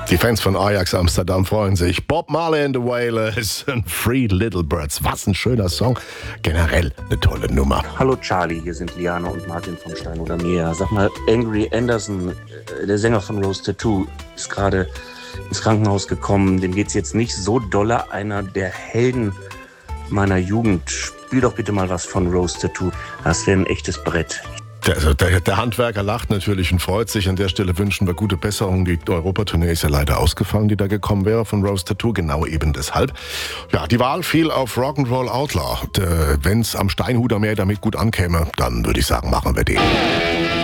Die Fans von Ajax Amsterdam freuen sich. Bob Marley and the Wailers und Three Little Birds. Was ein schöner Song. Generell eine tolle Nummer. Hallo Charlie, hier sind Liane und Martin vom Stein oder Meer. Sag mal, Angry Anderson, der Sänger von Rose Tattoo, ist gerade ins Krankenhaus gekommen. Dem geht's jetzt nicht so dolle. Einer der Helden meiner Jugend. Spiel doch bitte mal was von Rose Tattoo. Das wäre ein echtes Brett. Der Handwerker lacht natürlich und freut sich. An der Stelle wünschen wir gute Besserung. Die Europatournee ist ja leider ausgefallen, die da gekommen wäre von Rose Tattoo. Genau eben deshalb. Ja, die Wahl fiel auf Rock'n'Roll Outlaw. Wenn's am Steinhuder Meer damit gut ankäme, dann würde ich sagen, machen wir den.